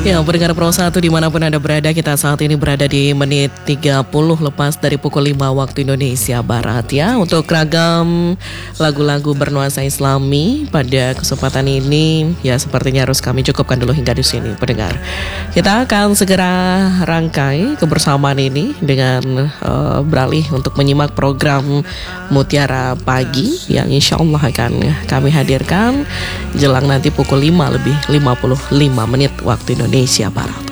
Ya, pendengar Pro 1 dimanapun Anda berada, kita saat ini berada di menit 30 lepas dari pukul 5 waktu Indonesia Barat ya. Untuk ragam lagu-lagu bernuansa Islami pada kesempatan ini ya sepertinya harus kami cukupkan dulu hingga di sini pendengar. Kita akan segera rangkai kebersamaan ini dengan beralih untuk menyimak program Mutiara Pagi yang insya Allah akan kami hadirkan jelang nanti pukul 5 lebih 55 menit waktu Indonesia Barat.